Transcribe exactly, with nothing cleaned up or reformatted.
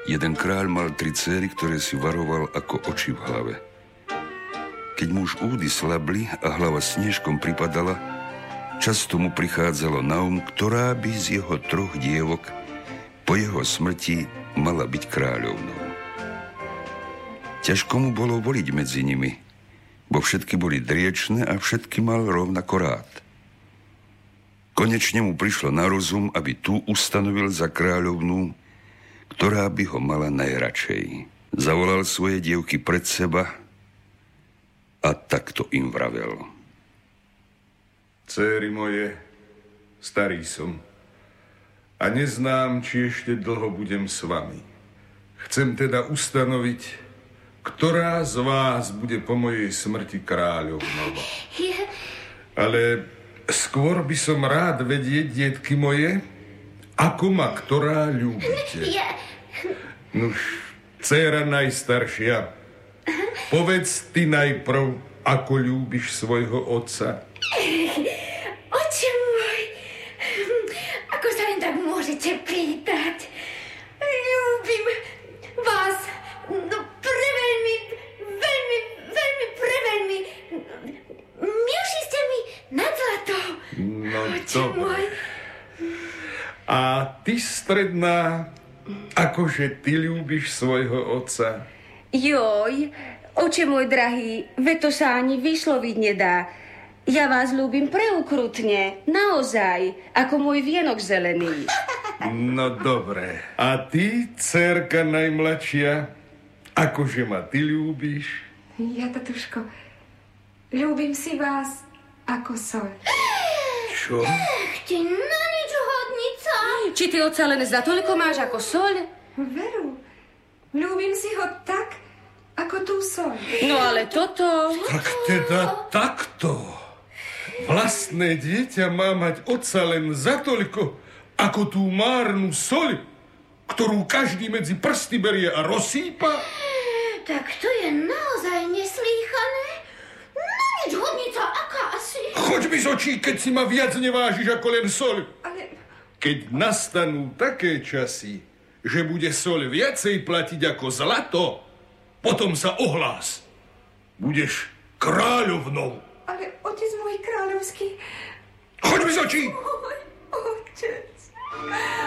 Jeden kráľ mal tri céry, ktoré si varoval ako oči v hlave. Keď mu už údy slabli a hlava snežkom pripadala, často mu prichádzalo na um, ktorá by z jeho troch dievok po jeho smrti mala byť kráľovnou. Ťažko mu bolo voliť medzi nimi, bo všetky boli driečne a všetky mal rovnako rád. Konečne mu prišlo na rozum, aby tu ustanovil za kráľovnú, ktorá by ho mala najradšej. Zavolal svoje dievky pred seba a takto im vravel. Céry moje, starý som a neznám, či ešte dlho budem s vami. Chcem teda ustanoviť, ktorá z vás bude po mojej smrti kráľovnou. Ale skôr by som rád vedieť, dietky moje, ako ma ktorá ľúbite. Nuž, dcéra najstaršia, povedz ty najprv, ako ľúbiš svojho otca. Oče môj, ako sa len tak môžete pýtať? Ľúbim vás, no preveľmi, veľmi, veľmi, preveľmi. Milší ste mi na zlato. No oče dobre. môj. A ty, stredná, akože ty ľúbiš svojho otca? Joj, oče môj drahý, veď to sa ani vysloviť nedá. Ja vás ľúbim preukrutne, naozaj, ako môj vienok zelený. No dobre. A ty, dcérka najmladšia, akože ma ty ľúbiš? Ja, tatuško, ľúbim si vás ako soľ. Čo? Ty na nič hodnica. Či ty oca len za toľko máš ako soľ? Veru, ľúbim si ho tak, ako tú soľ. No ale toto... Tak teda takto. Vlastné dieťa má mať otca len za toľko, ako tú márnu soľ, ktorú každý medzi prsty berie a rozsýpa? Tak to je naozaj neslýchané. Na nič hodnica, aká asi. Choď mi z očí, keď si ma viac nevážiš ako len soľ. Ale Keď nastanú také časy, že bude soľ viacej platiť ako zlato, potom sa ohlás. Budeš kráľovnou. Ale otec môj kráľovský... Choď mi z očí! Môj otec...